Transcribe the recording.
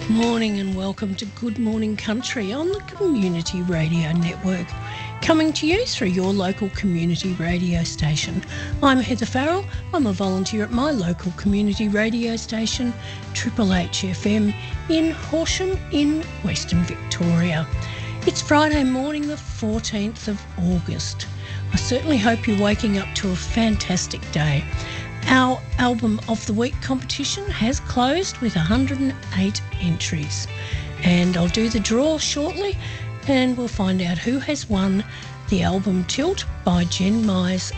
Morning and welcome to Good Morning Country on the Community Radio Network, coming to you through your local community radio station. I'm Heather Farrell. I'm a volunteer at my local community radio station, Triple H FM in Horsham in Western Victoria. It's Friday morning, the 14th of August. I certainly hope you're waking up to a fantastic day. Our Album of the Week competition has closed with 108 entries, and I'll do the draw shortly and we'll find out who has won the album Tilt by Jen Myers